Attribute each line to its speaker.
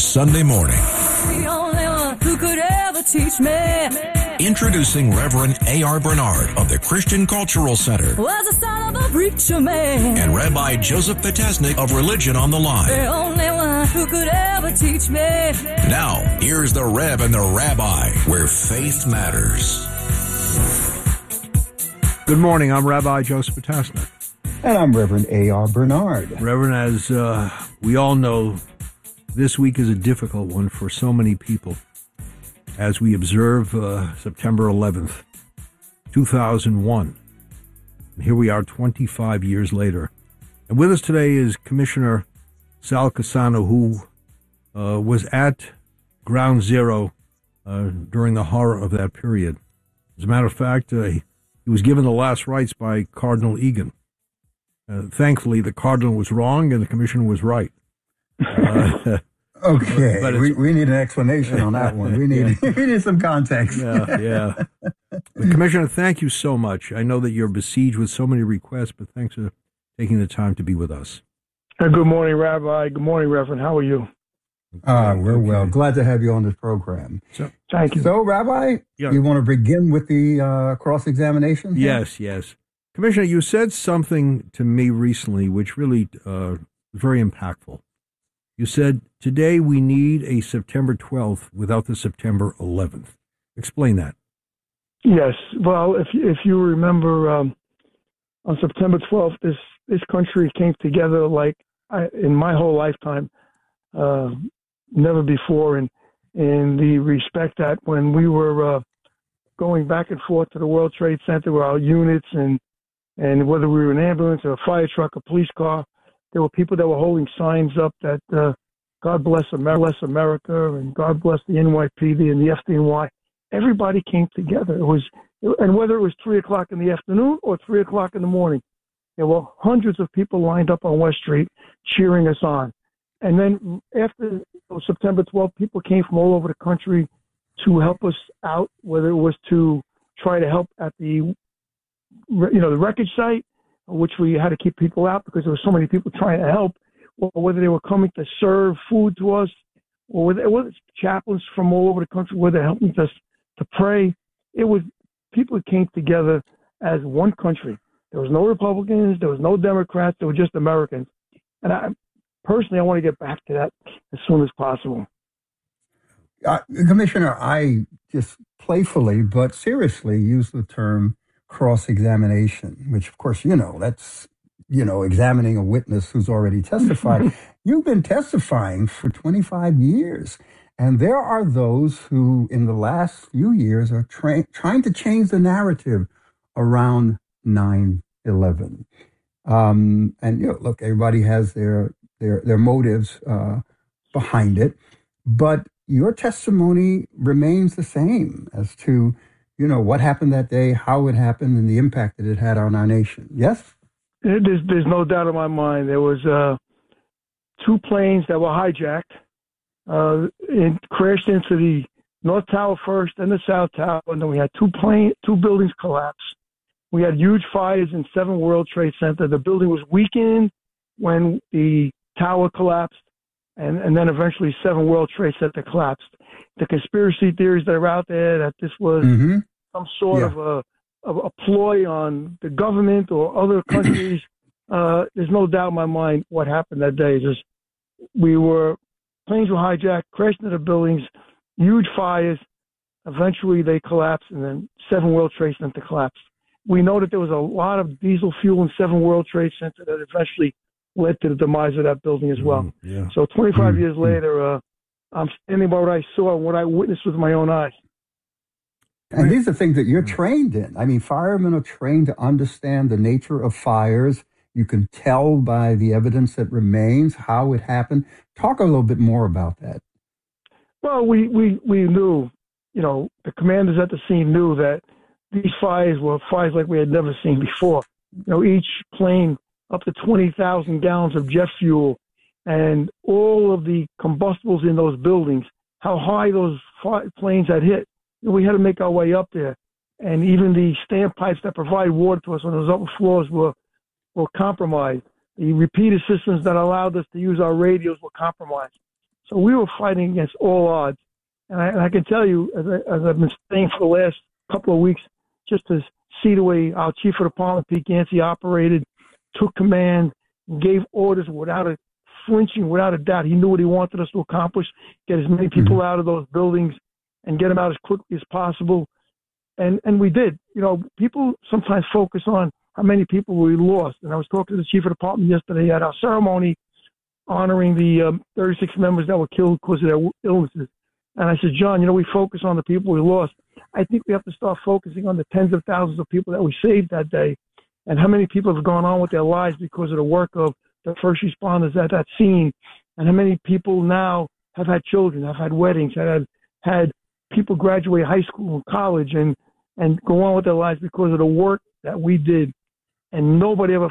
Speaker 1: Sunday morning.
Speaker 2: The only one who could ever teach me
Speaker 1: Introducing Reverend A.R. Bernard of the Christian Cultural Center
Speaker 2: was the son of a preacher man.
Speaker 1: and Rabbi Joseph Potasnik of Religion on the Line.
Speaker 2: The only one who could ever teach me.
Speaker 1: Now, here's the Rev and the Rabbi, where faith matters.
Speaker 3: Good morning. I'm Rabbi Joseph Potasnik.
Speaker 4: And I'm Reverend A.R. Bernard.
Speaker 3: Reverend, as we all know, this week is a difficult one for so many people as we observe September 11th, 2001. And here we are 25 years later. And with us today is Commissioner Sal Cassano, who was at Ground Zero during the horror of that period. As a matter of fact, he was given the last rites by Cardinal Egan. Thankfully, the Cardinal was wrong and the Commissioner was right.
Speaker 4: Okay, but we need an explanation on that one. We need some context.
Speaker 3: Yeah. But Commissioner, thank you so much. I know that you're besieged with so many requests, but thanks for taking the time to be with us.
Speaker 5: Good morning, Rabbi. Good morning, Reverend. How are you?
Speaker 4: We're well. Glad to have you on this program.
Speaker 5: Thank you.
Speaker 4: So, Rabbi, you want to begin with the cross-examination?
Speaker 3: Yes. Commissioner, you said something to me recently which really was very impactful. You said, today we need a September 12th without the September 11th. Explain that.
Speaker 5: Yes. Well, if you remember, on September 12th, this country came together like in my whole lifetime, never before, in the respect that when we were going back and forth to the World Trade Center with our units and whether we were an ambulance or a fire truck, a police car, there were people that were holding signs up that God bless America and God bless the NYPD and the FDNY. Everybody came together. And whether it was 3 o'clock in the afternoon or 3 o'clock in the morning, there were hundreds of people lined up on West Street cheering us on. And then after September 12th, people came from all over the country to help us out, whether it was to try to help at the wreckage site, which we had to keep people out because there were so many people trying to help, or whether they were coming to serve food to us, or whether it was chaplains from all over the country, where they're helping us to pray. It was people that came together as one country. There was no Republicans, there was no Democrats, there were just Americans. And I want to get back to that as soon as possible.
Speaker 4: Commissioner, I just playfully but seriously use the term cross-examination, which, of course, that's, examining a witness who's already testified. You've been testifying for 25 years, and there are those who, in the last few years, are trying to change the narrative around 9/11. And, look, everybody has their motives behind it, but your testimony remains the same as to what happened that day, how it happened, and the impact that it had on our nation. Yes?
Speaker 5: There's no doubt in my mind. There was two planes that were hijacked and crashed into the North Tower first, then the South Tower, and then we had two buildings collapse. We had huge fires in 7 World Trade Center. The building was weakened when the tower collapsed, and then eventually 7 World Trade Center collapsed. The conspiracy theories that are out there that this was some sort of a ploy on the government or other countries, there's no doubt in my mind what happened that day. Planes were hijacked, crashed into the buildings, huge fires. Eventually they collapsed, and then 7 World Trade Center collapsed. We know that there was a lot of diesel fuel in 7 World Trade Center that eventually led to the demise of that building as well. So 25 years later, I'm standing by what I saw and what I witnessed with my own eyes.
Speaker 4: And these are things that you're trained in. I mean, firemen are trained to understand the nature of fires. You can tell by the evidence that remains how it happened. Talk a little bit more about that.
Speaker 5: Well, we knew, the commanders at the scene knew that these fires were fires like we had never seen before. Each plane up to 20,000 gallons of jet fuel, and all of the combustibles in those buildings, how high those planes had hit. We had to make our way up there. And even the standpipes that provide water to us on those upper floors were compromised. The repeater systems that allowed us to use our radios were compromised. So we were fighting against all odds. And I can tell you, as I've been staying for the last couple of weeks, just to see the way our chief of department, Pete Gansey, operated, took command, gave orders without a flinching, without a doubt. He knew what he wanted us to accomplish, get as many people out of those buildings and get them out as quickly as possible. And we did. You know, people sometimes focus on how many people we lost. And I was talking to the chief of department yesterday at our ceremony honoring the 36 members that were killed because of their illnesses. And I said, John, you know, we focus on the people we lost. I think we have to start focusing on the tens of thousands of people that we saved that day and how many people have gone on with their lives because of the work of the first responders at that scene, and how many people now have had children, have had weddings, have had people graduate high school and college and go on with their lives because of the work that we did. And nobody ever